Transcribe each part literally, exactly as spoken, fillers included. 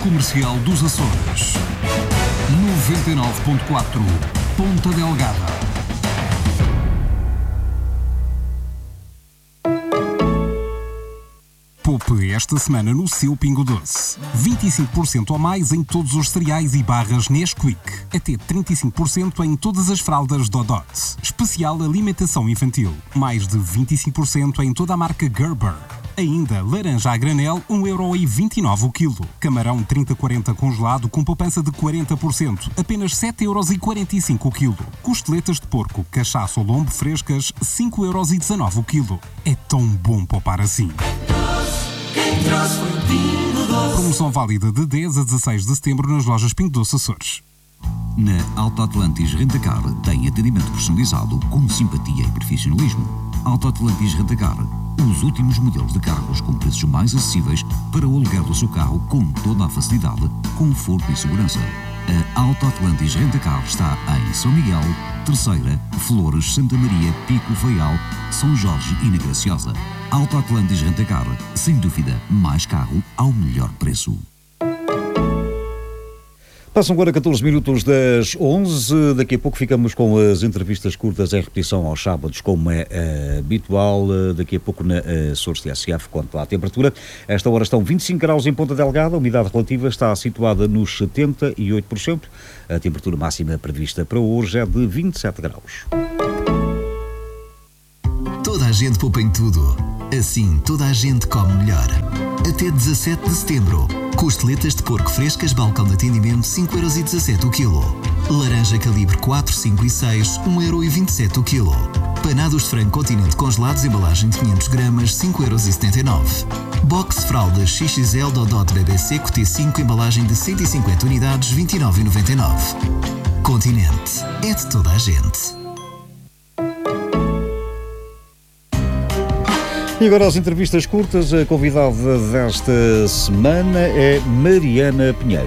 Comercial dos Açores. noventa e nove ponto quatro Ponta Delgada. Poupe esta semana no seu Pingo Doce. vinte e cinco por cento ou mais em todos os cereais e barras Nesquik. Até trinta e cinco por cento em todas as fraldas Dodot. Especial alimentação infantil. Mais de vinte e cinco por cento em toda a marca Gerber. Ainda laranja a granel, um euro e vinte e nove o quilo. Camarão trinta quarenta congelado com poupança de quarenta por cento, apenas sete euros e quarenta e cinco o quilo. Costeletas de porco, cachaça ou lombo frescas, cinco euros e dezanove o quilo. É tão bom poupar assim. Quem trouxe foi o Pingo Doce. Promoção válida de dez a dezasseis de setembro nas lojas Pingo Doce Açores. Na Alto Atlantis Rentacar tem atendimento personalizado com simpatia e profissionalismo. Alto Atlantis Rentacar, os últimos modelos de carros com preços mais acessíveis para o aluguer do seu carro com toda a facilidade, conforto e segurança. A Alto Atlantis Rentacar está em São Miguel, Terceira, Flores, Santa Maria, Pico, Faial, São Jorge e na Graciosa. Alto Atlantis Rentacar, sem dúvida, mais carro ao melhor preço. Passam agora catorze minutos das onze. Daqui a pouco ficamos com as entrevistas curtas em repetição aos sábados, como é uh, habitual. Uh, daqui a pouco na uh, Açores T S F, quanto à temperatura. Esta hora estão vinte e cinco graus em Ponta Delgada. A umidade relativa está situada nos setenta e oito por cento. A temperatura máxima prevista para hoje é de vinte e sete graus. Toda a gente poupa em tudo. Assim, toda a gente come melhor. Até dezassete de setembro. Costeletas de porco frescas, balcão de atendimento, cinco euros e dezassete o quilo. Laranja calibre quatro, cinco e seis, um euro e vinte e sete o quilo. Panados de frango continente congelados, embalagem de quinhentos gramas, cinco euros e setenta e nove. Box fraldas X X L Dodot Bebê Seco T cinco, embalagem de cento e cinquenta unidades, vinte e nove e noventa e nove. Continente. É de toda a gente. E agora as entrevistas curtas. A convidada desta semana é Mariana Pinheiro.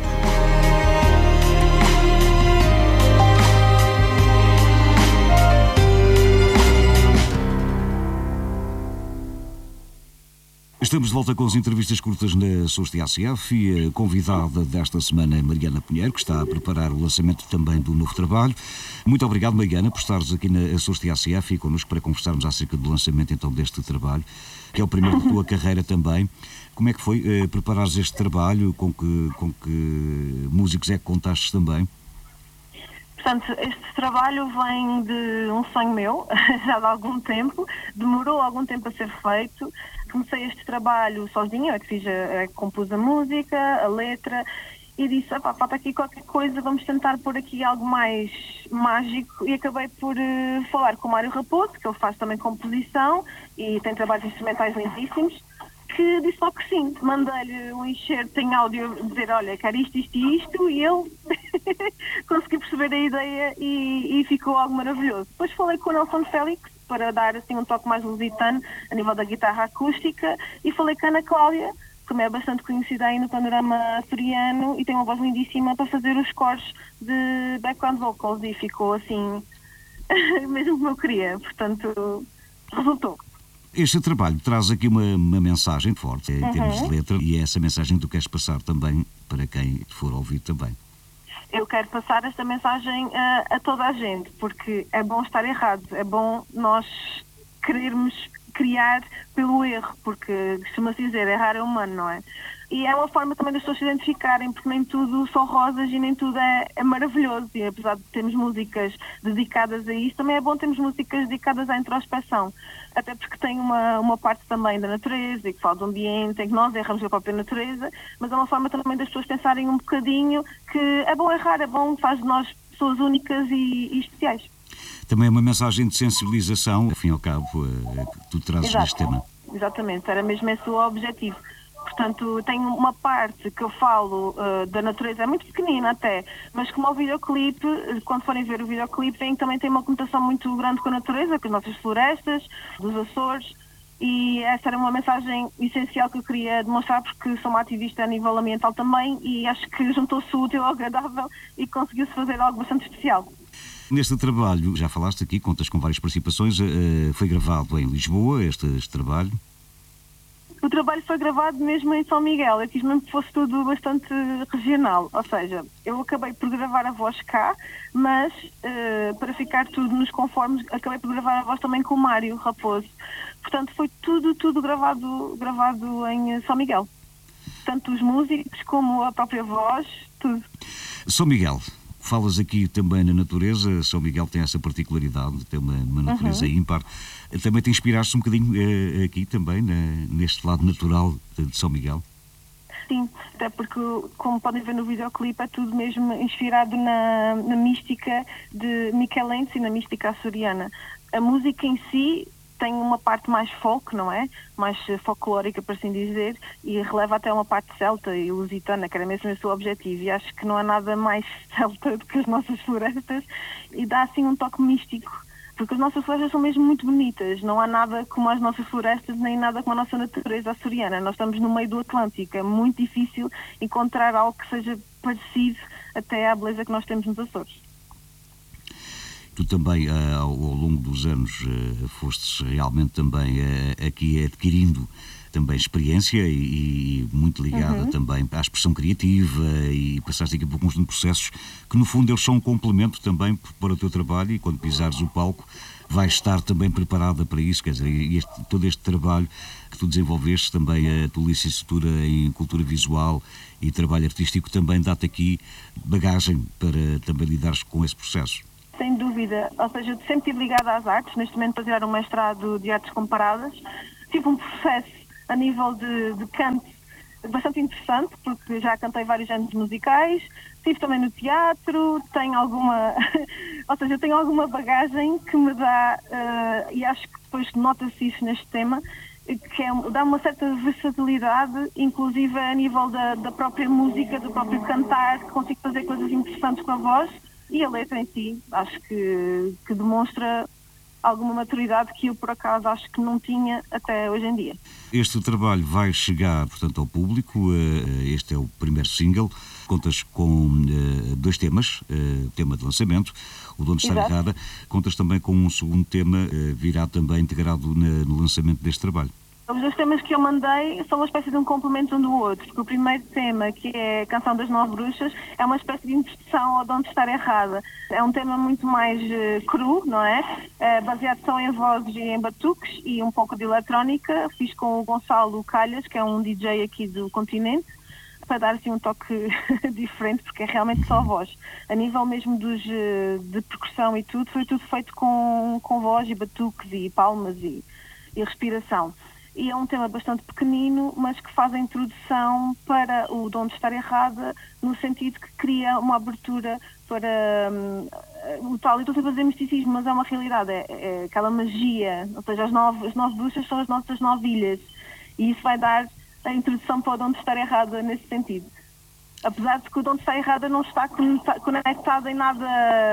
Estamos de volta com as entrevistas curtas na Açores T S F e a convidada desta semana é Mariana Pinheiro, que está a preparar o lançamento também do novo trabalho. Muito obrigado, Mariana, por estares aqui na Açores T S F e connosco para conversarmos acerca do lançamento então deste trabalho, que é o primeiro da tua carreira também. Como é que foi eh, preparares este trabalho? Com que, com que músicos é que contaste também? Portanto, este trabalho vem de um sonho meu, já de algum tempo, demorou algum tempo a ser feito. Comecei este trabalho sozinha, eu é que fiz a, é que compus a música, a letra, e disse, falta aqui qualquer coisa, vamos tentar pôr aqui algo mais mágico, e acabei por uh, falar com o Mário Raposo, que ele faz também composição, e tem trabalhos instrumentais lindíssimos, que disse logo que sim. Mandei-lhe um enxerto em áudio, dizer, olha, quero isto, isto e isto, e ele conseguiu perceber a ideia e, e ficou algo maravilhoso. Depois falei com o Nelson Félix, para dar assim um toque mais lusitano a nível da guitarra acústica, e falei com a Ana Cláudia, que também é bastante conhecida aí no panorama açoriano e tem uma voz lindíssima para fazer os cores de background vocals, e ficou assim mesmo como eu queria, portanto resultou. Este trabalho traz aqui uma, uma mensagem forte em uhum. termos de letra, e é essa mensagem que tu queres passar também para quem for ouvir também. Eu quero passar esta mensagem a, a toda a gente, porque é bom estar errado, é bom nós querermos criar pelo erro, porque costuma-se dizer, errar é humano, não é? E é uma forma também das pessoas se identificarem, porque nem tudo são rosas e nem tudo é, é maravilhoso, e apesar de termos músicas dedicadas a isso, também é bom termos músicas dedicadas à introspeção, até porque tem uma, uma parte também da natureza, e que fala do ambiente, em que nós erramos a própria natureza, mas é uma forma também das pessoas pensarem um bocadinho que é bom errar, é bom, faz de nós pessoas únicas e, e especiais. Também é uma mensagem de sensibilização, ao fim e ao cabo, que tu trazes Exato. Neste tema. Exatamente, era mesmo esse o objetivo. Portanto, tem uma parte que eu falo uh, da natureza, é muito pequenina até, mas como o videoclipe, quando forem ver o videoclipe, tem, também tem uma conotação muito grande com a natureza, com as nossas florestas, dos Açores, e essa era uma mensagem essencial que eu queria demonstrar, porque sou uma ativista a nível ambiental também, e acho que juntou-se o útil ao agradável e conseguiu-se fazer algo bastante especial. Neste trabalho, já falaste aqui, contas com várias participações, uh, foi gravado em Lisboa, este, este trabalho? o trabalho foi gravado mesmo em São Miguel. Eu quis mesmo que fosse tudo bastante regional, ou seja, eu acabei por gravar a voz cá, mas uh, para ficar tudo nos conformes, acabei por gravar a voz também com o Mário Raposo. Portanto, foi tudo, tudo gravado, gravado em São Miguel. Tanto os músicos como a própria voz, tudo. São Miguel, falas aqui também na natureza. São Miguel tem essa particularidade, tem uma, uma natureza uhum. ímpar. Também te inspiraste um bocadinho eh, aqui também, na, neste lado natural de, de São Miguel? Sim, até porque, como podem ver no videoclipe, é tudo mesmo inspirado na, na mística de Michelense e na mística açoriana. A música em si tem uma parte mais folk, não é? Mais folclórica, por assim dizer, e releva até uma parte celta e lusitana, que era mesmo esse o objetivo. E acho que não há nada mais celta do que as nossas florestas e dá assim um toque místico. Porque as nossas florestas são mesmo muito bonitas, não há nada como as nossas florestas, nem nada como a nossa natureza açoriana. Nós estamos no meio do Atlântico, é muito difícil encontrar algo que seja parecido até à beleza que nós temos nos Açores. Tu também, ao, ao longo dos anos, fostes realmente também aqui adquirindo também experiência e, e muito ligada uhum. também à expressão criativa, e passaste aqui por alguns processos que no fundo eles são um complemento também para o teu trabalho, e quando pisares o palco vais estar também preparada para isso. Quer dizer, este, todo este trabalho que tu desenvolveste, também a tua licenciatura em cultura visual e trabalho artístico, também dá-te aqui bagagem para também lidares com esse processo. Sem dúvida, ou seja, eu sempre estive ligada às artes, neste momento para tirar um mestrado de artes comparadas. Tive um processo a nível de, de canto bastante interessante, porque já cantei vários géneros musicais, estive também no teatro, tenho alguma, ou seja, tenho alguma bagagem que me dá, uh, e acho que depois nota-se isso neste tema, que é, dá uma certa versatilidade, inclusive a nível da, da própria música, do próprio cantar, que consigo fazer coisas interessantes com a voz, e a letra em si, acho que, que demonstra alguma maturidade que eu, por acaso, acho que não tinha até hoje em dia. Este trabalho vai chegar, portanto, ao público. Este é o primeiro single. Contas com uh, dois temas, uh, tema de lançamento, o Dono Estar Errada. Contas também com um segundo tema, uh, virá também integrado na, no lançamento deste trabalho. Os dois temas que eu mandei são uma espécie de um complemento um do outro, porque o primeiro tema, que é a Canção das Nove Bruxas, é uma espécie de introdução ao Dono Estar Errada. É um tema muito mais uh, cru, não é? é? Baseado só em vozes e em batuques e um pouco de eletrónica. Fiz com o Gonçalo Calhas, que é um D J aqui do continente, para dar assim um toque diferente, porque é realmente só voz. A nível mesmo dos, de percussão e tudo, foi tudo feito com, com voz e batuques e palmas e, e respiração. E é um tema bastante pequenino, mas que faz a introdução para o Dono Estar Errada, no sentido que cria uma abertura para um, o tal, eu estou sempre a dizer misticismo, mas é uma realidade, é, é aquela magia, ou seja, as nove, as nove bruxas são as nossas nove ilhas, e isso vai dar a introdução para o Dono Estar Errada nesse sentido. Apesar de que o Dono Estar Errada não está conectado em nada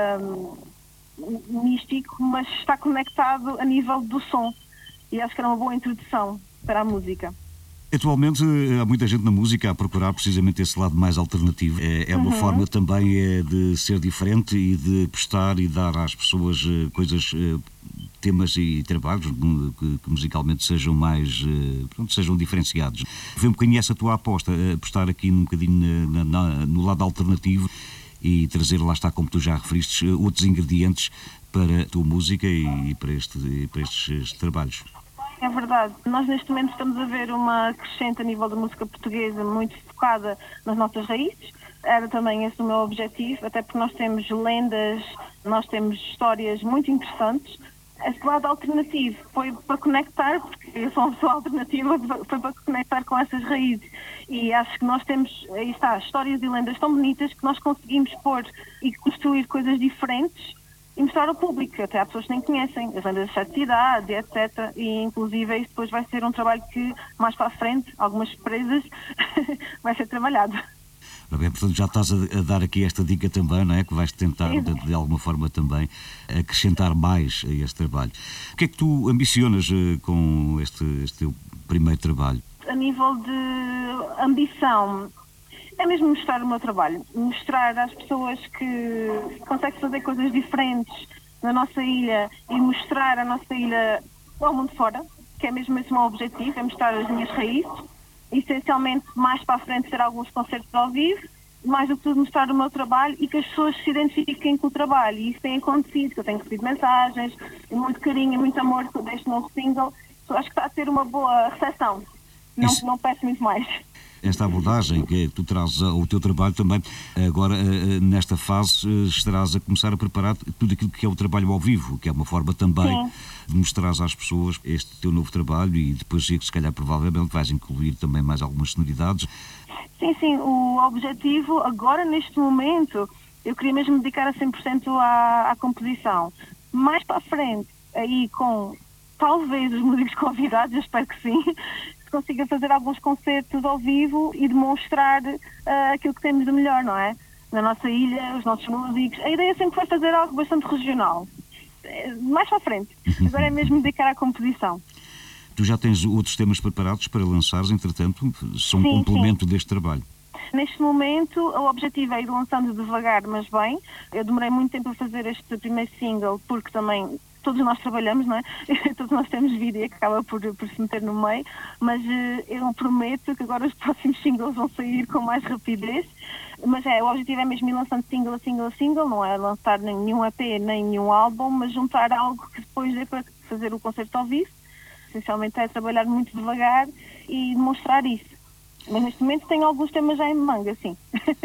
um, místico, mas está conectado a nível do som. E acho que era uma boa introdução para a música. Atualmente há muita gente na música a procurar precisamente esse lado mais alternativo. É, é uma uhum. forma também é, de ser diferente e de prestar e dar às pessoas coisas, temas e trabalhos que, que musicalmente sejam mais, pronto, sejam diferenciados. Vê um bocadinho essa tua aposta, apostar aqui um bocadinho na, na, no lado alternativo e trazer, lá está, como tu já referiste, outros ingredientes para a tua música e para, este, para estes trabalhos. É verdade. Nós neste momento estamos a ver uma crescente a nível da música portuguesa muito focada nas nossas raízes. Era também esse o meu objetivo, até porque nós temos lendas, nós temos histórias muito interessantes. Esse lado alternativo foi para conectar, porque eu sou uma pessoa alternativa, foi para conectar com essas raízes. E acho que nós temos, aí está, histórias e lendas tão bonitas que nós conseguimos pôr e construir coisas diferentes e mostrar ao público, até há pessoas que nem conhecem, as lendas das sete cidades, etcétera. E inclusive isso depois vai ser um trabalho que mais para a frente, algumas surpresas, vai ser trabalhado. Bem, portanto, já estás a, a dar aqui esta dica também, não é? Que vais tentar, de, de alguma forma, também acrescentar mais a este trabalho. O que é que tu ambicionas uh, com este, este teu primeiro trabalho? A nível de ambição, é mesmo mostrar o meu trabalho. Mostrar às pessoas que conseguem fazer coisas diferentes na nossa ilha e mostrar a nossa ilha ao mundo fora. que é mesmo esse o meu objetivo, é mostrar as minhas raízes, essencialmente mais para a frente ter alguns concertos ao vivo, mais do que tudo mostrar o meu trabalho e que as pessoas se identifiquem com o trabalho, e isso tem acontecido, que eu tenho recebido mensagens, muito carinho e muito amor deste novo single, eu acho que está a ter uma boa recepção, não, Isso... não peço muito mais. Esta abordagem que tu trazes ao teu trabalho também, agora nesta fase estarás a começar a preparar tudo aquilo que é o trabalho ao vivo, que é uma forma também Sim. de mostrares às pessoas este teu novo trabalho, e depois se calhar provavelmente vais incluir também mais algumas sonoridades. Sim, sim, o objetivo agora neste momento, eu queria mesmo dedicar a cem por cento à, à composição. Mais para a frente, aí com talvez os músicos convidados, eu espero que sim, consiga fazer alguns concertos ao vivo e demonstrar uh, aquilo que temos de melhor, não é? Na nossa ilha, os nossos músicos. A ideia sempre foi fazer algo bastante regional. Mais para a frente. Agora é mesmo dedicar à composição. Tu já tens outros temas preparados para lançares, entretanto, são um complemento sim. deste trabalho. Neste momento, o objetivo é ir lançando devagar, mas bem. Eu demorei muito tempo a fazer este primeiro single, porque também todos nós trabalhamos, não é? Todos nós temos vida e acaba por, por se meter no meio, mas uh, eu prometo que agora os próximos singles vão sair com mais rapidez. Mas é, o objetivo é mesmo ir lançando single a single a single, não é lançar nenhum E P, nem nenhum álbum, mas juntar algo que depois dê para fazer o concerto ao vivo. Essencialmente é trabalhar muito devagar e demonstrar isso. Mas neste momento tenho alguns temas já em manga, sim.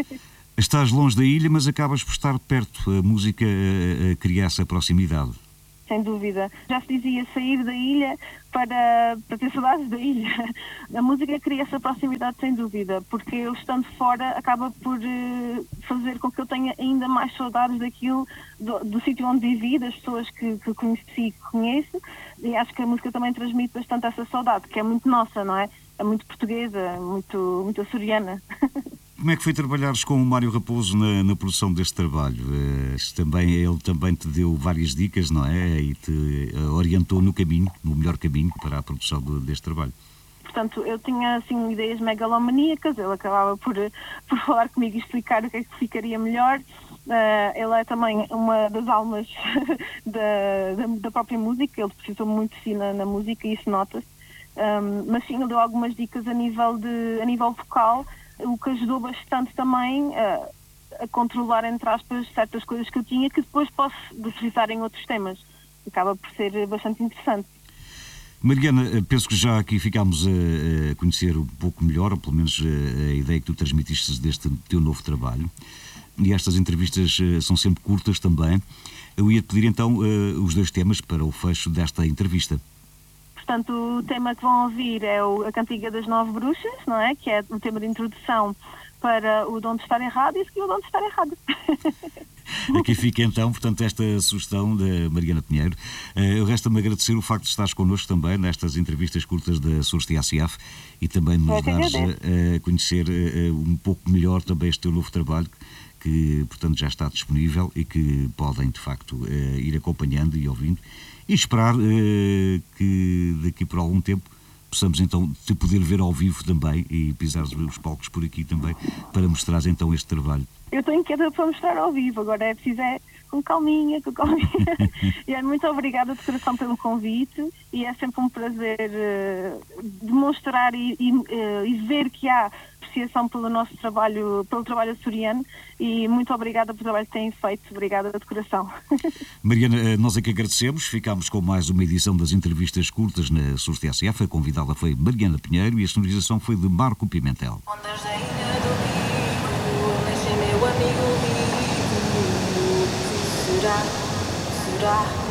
Estás longe da ilha, mas acabas por estar perto. A música a, a cria essa proximidade. Sem dúvida. Já se dizia sair da ilha para, para ter saudades da ilha. A música cria essa proximidade, sem dúvida, porque eu estando fora acaba por uh, fazer com que eu tenha ainda mais saudades daquilo, do, do sítio onde vivi, das pessoas que, que conheci e que conheço, e acho que a música também transmite bastante essa saudade, que é muito nossa, não é? É muito portuguesa, muito, muito açoriana. Como é que foi trabalhares com o Mário Raposo na, na produção deste trabalho? Uh, também, ele também te deu várias dicas, não é? E te uh, orientou no caminho, no melhor caminho para a produção do, deste trabalho. Portanto, eu tinha assim ideias megalomaníacas, ele acabava por, por falar comigo e explicar o que é que ficaria melhor. Uh, ele é também uma das almas da, da, da própria música, ele precisou muito de si na, na música e isso nota-se. Um, mas sim, ele deu algumas dicas a nível, de, a nível vocal, o que ajudou bastante também uh, a controlar, entre aspas, certas coisas que eu tinha que depois posso depositar em outros temas. Acaba por ser bastante interessante. Mariana, penso que já aqui ficámos a conhecer um pouco melhor, ou pelo menos a ideia que tu transmitiste deste teu novo trabalho. E estas entrevistas são sempre curtas também. Eu ia-te pedir então os dois temas para o fecho desta entrevista. Portanto, o tema que vão ouvir é o, a Cantiga das Nove Bruxas, não é? Que é o tema de introdução para o Dom de Estar Errado e seguir o Dom de Estar Errado. Aqui fica então, portanto, esta sugestão da Mariana Pinheiro. Uh, Resta-me agradecer o facto de estares connosco também nestas entrevistas curtas da Açores T A C e também nos dares a, a conhecer uh, um pouco melhor também este teu novo trabalho, que, portanto, já está disponível e que podem, de facto, uh, ir acompanhando e ouvindo. E esperar uh, que daqui por algum tempo possamos então te poder ver ao vivo também e pisar os palcos por aqui também para mostrar então este trabalho. Eu estou inquieta para mostrar ao vivo, agora é preciso é com calminha, com calminha. E é muito obrigada de coração pelo convite e é sempre um prazer uh, demonstrar e, e, uh, e ver que há apreciação pelo nosso trabalho, pelo trabalho açoriano, e muito obrigada pelo trabalho que têm feito, obrigada de coração. Mariana, nós é que agradecemos, ficámos com mais uma edição das entrevistas curtas na Açores T A C F, a convidada foi Mariana Pinheiro e a sonorização foi de Marco Pimentel. Ondas da ilha do Bico, nasce meu amigo Bico, será, será